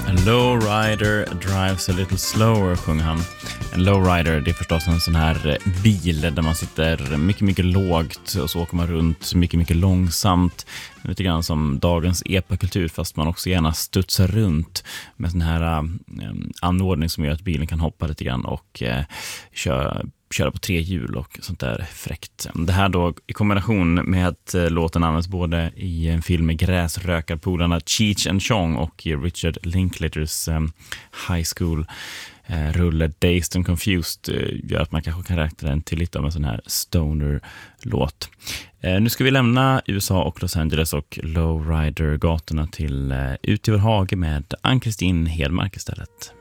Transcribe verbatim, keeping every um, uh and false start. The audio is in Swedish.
A lowrider drives a little slower, sjöng han. En lowrider, det är förstås en sån här bil där man sitter mycket, mycket lågt och så åker man runt mycket, mycket långsamt. Lite grann som dagens epakultur, fast man också gärna studsar runt med sån här eh, anordning som gör att bilen kan hoppa lite grann och eh, köra köra på tre hjul och sånt där fräckt. Det här då i kombination med att eh, låten används både i en film med gräsrökarpolarna Cheech and Chong och i Richard Linklaters eh, High School eh, rulle Dazed and Confused eh, gör att man kanske kan räkna den till lite av en sån här stoner-låt. Eh, nu ska vi lämna U S A och Los Angeles och Lowrider-gatorna till eh, ut i vår hage med Ann-Kristin Hedmark istället.